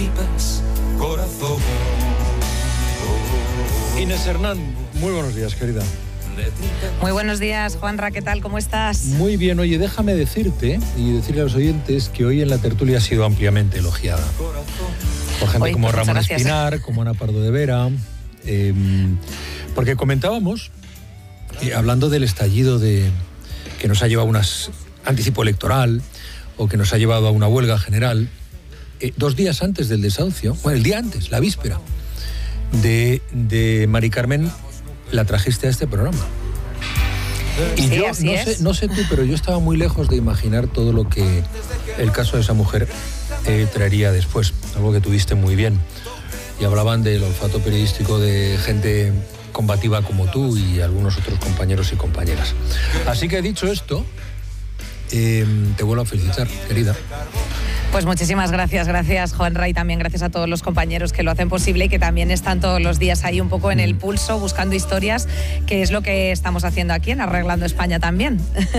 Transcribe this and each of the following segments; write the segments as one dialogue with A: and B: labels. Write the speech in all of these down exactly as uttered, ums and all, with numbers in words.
A: tripas, corazón.
B: Inés Hernán, muy buenos días, querida.
C: Muy buenos días, Juanra, ¿qué tal? ¿Cómo estás?
B: Muy bien, oye, déjame decirte y decirle a los oyentes que hoy en la tertulia ha sido ampliamente elogiada. Por gente
C: Hoy,
B: como
C: pues,
B: Ramón
C: gracias.
B: Espinar, como Ana Pardo de Vera, eh, porque comentábamos, eh, hablando del estallido de que nos ha llevado a un anticipo electoral o que nos ha llevado a una huelga general, eh, dos días antes del desahucio, bueno, el día antes, la víspera, de, de Mari Carmen, la trajiste a este programa. Y
C: sí,
B: yo,
C: así
B: no
C: es.
B: sé, no sé tú, pero yo estaba muy lejos de imaginar todo lo que el caso de esa mujer eh, traería después, algo que tuviste muy bien. Y hablaban del olfato periodístico de gente combativa como tú y algunos otros compañeros y compañeras. Así que dicho esto, eh, te vuelvo a felicitar, querida.
C: Pues muchísimas gracias, gracias Juanra, y también gracias a todos los compañeros que lo hacen posible y que también están todos los días ahí un poco en el pulso, buscando historias, que es lo que estamos haciendo aquí en Arreglando España también.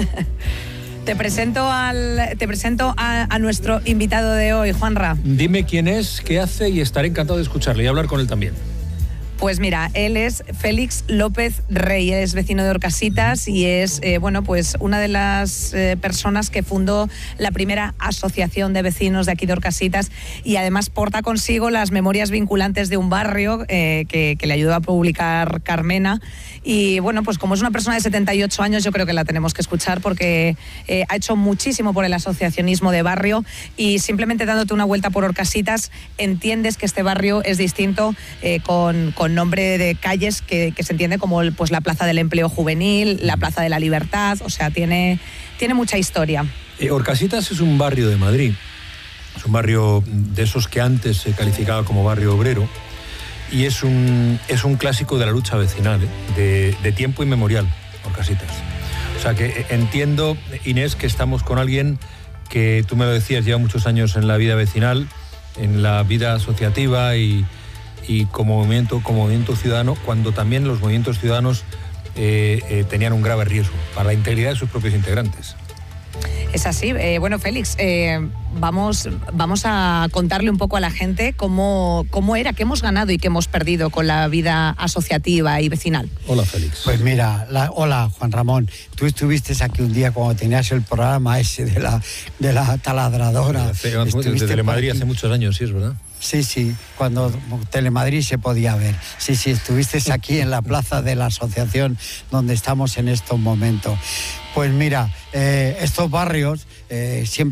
C: Te presento, al, te presento a, a nuestro invitado de hoy, Juanra.
B: Dime quién es, qué hace y estaré encantado de escucharle y hablar con él también.
C: Pues mira, él es Félix López Rey, es vecino de Orcasitas y es, eh, bueno, pues una de las eh, personas que fundó la primera asociación de vecinos de aquí de Orcasitas, y además porta consigo las memorias vinculantes de un barrio eh, que, que le ayudó a publicar Carmena. Y bueno, pues como es una persona de setenta y ocho años, yo creo que la tenemos que escuchar porque eh, ha hecho muchísimo por el asociacionismo de barrio, y simplemente dándote una vuelta por Orcasitas entiendes que este barrio es distinto, eh, con, con nombre de calles que, que se entiende como el, pues la Plaza del Empleo Juvenil, la Plaza de la Libertad, o sea, tiene, tiene mucha historia.
B: Eh, Orcasitas es un barrio de Madrid, es un barrio de esos que antes se calificaba como barrio obrero, y es un, es un clásico de la lucha vecinal, ¿eh? de, de tiempo inmemorial, Orcasitas. O sea que entiendo, Inés, que estamos con alguien que, tú me lo decías, lleva muchos años en la vida vecinal, en la vida asociativa y, y como, movimiento, como movimiento ciudadano, cuando también los movimientos ciudadanos eh, eh, tenían un grave riesgo para la integridad de sus propios integrantes.
C: Es así. Eh, bueno, Félix, eh, vamos, vamos a contarle un poco a la gente cómo, cómo era, qué hemos ganado y qué hemos perdido con la vida asociativa y vecinal.
B: Hola, Félix.
D: Pues mira, la, hola, Juan Ramón. Tú estuviste aquí un día cuando tenías el programa ese de la, de la taladradora.
B: Hace, de Telemadrid hace muchos años, sí, es verdad.
D: Sí, sí, cuando Telemadrid se podía ver. Sí, sí, estuviste aquí en la plaza de la asociación donde estamos en estos momentos. Pues mira, eh, estos barrios eh, siempre